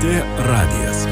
LRT radijas.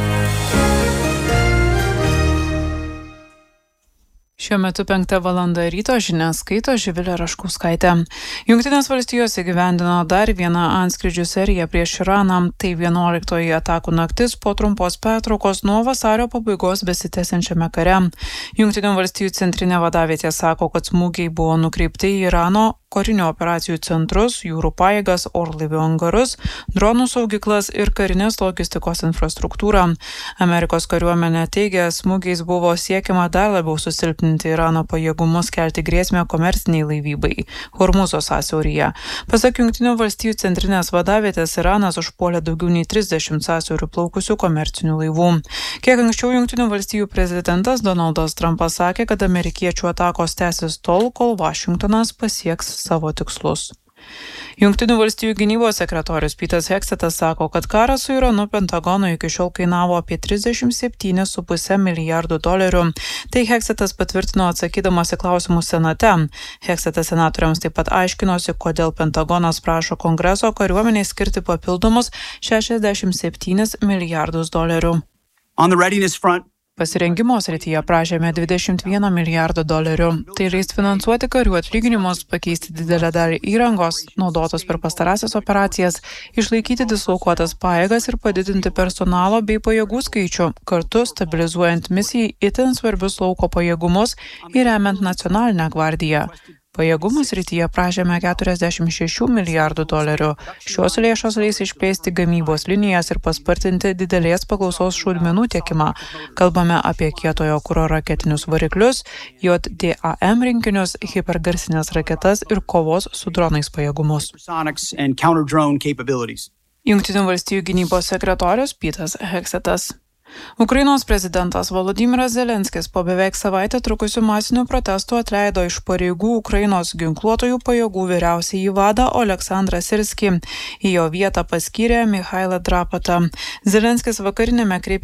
Šiuo metu 5 valanda ryto žinias skaito Živilė Raškauskaitė. Jungtinės valstijos įgyvendino dar vieną antskrydžių seriją prieš Iraną. Tai 11-oji atakų naktis po trumpos pertraukos nuo vasario pabaigos besitęsiančiame kare. Jungtinių valstijų centrinė vadavietė sako, kad smūgiai buvo nukreipti į Irano karinių operacijų centrus, jūrų pajėgas, orlaivių angarus, dronų saugyklas ir karinės logistikos infrastruktūrą. Amerikos kariuomenė teigia, smūgiais buvo siekiama dar labiau susilpninti Irano pajėgumus kelti grėsmę komerciniai laivybai Hormuzo sąsiauryje. Pasak Jungtinių valstijų centrinės vadavietės, Iranas užpuolė daugiau nei 30 sąsiaurių plaukusių komercinių laivų. Kiek anksčiau Jungtinių valstijų prezidentas Donaldas Trumpas sakė, kad amerikiečių atakos tęsis tol, kol Vašingtonas pasieks savo tikslus. Jungtinių valstijų gynybos sekretorius Petas Heksetas sako, kad karas su Iranu Pentagonui iki šiol kainavo apie $37,5 milijardų. Tai Heksetas patvirtino atsakydamas į klausimus Senate. Heksetas senatoriams taip pat aiškinosi, kodėl Pentagonas prašo Kongreso kariuomeniai skirti papildomus $67 milijardus. On the readiness front, Pasirengimo srityje prašėme $21 milijardo. Tai leis finansuoti karių atlyginimus, pakeisti didelę dalį įrangos, naudotos per pastarąsias operacijas, išlaikyti dislokuotas pajėgas ir padidinti personalo bei pajėgų skaičių, kartu stabilizuojant misijai itin svarbius lauko pajėgumus ir remiant nacionalinę gvardiją. Pajėgumų srityje prašėme $46 milijardų. Šios lėšos leis išplėsti gamybos linijas ir paspartinti didelės paklausos šaudmenų tiekimą. Kalbame apie kietojo kuro raketinius variklius, JDAM rinkinius, hipergarsinės raketas ir kovos su dronais pajėgumus. Jungtinių valstijų gynybos sekretorius Petas Heksetas. Ukrainos prezidentas Volodymyras Zelenskis po beveik savaitę trukusių masinių protestų atleido iš pareigų Ukrainos ginkluotojų pajėgų vyriausiąjį vadą Oleksandrą Sirskį. Į jo vietą paskyrė Michailą Drapatą. Zelenskis vakarinėme kreipėsi